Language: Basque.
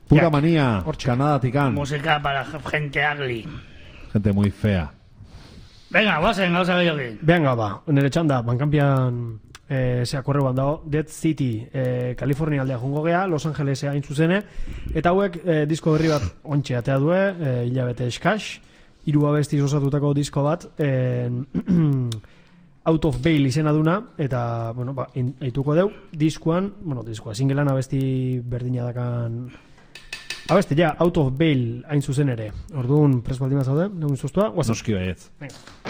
Pura manía, Canadatikan. Música para gente ugly. Gente muy fea. Venga, guazen, gauza gehiago. Venga, ba, nire txanda, bankanpian zea korreuan dago, Dead City, Kalifornia aldea jongo gea, Los Angeles hain zuzene, eta hauek disko berri bat ontxe atea due, hilabete eskas, 3 abestiz osatutako disko bat, Out of Bail izena duna, eta, bueno, ba, aituko deu, diskoa, singelan abesti berdina dakan, abesti, ja, Out of Bail hain zuzen ere. Orduan, presbaldima zaude, dugun zuztua, guazen. Noski baietz. Venga.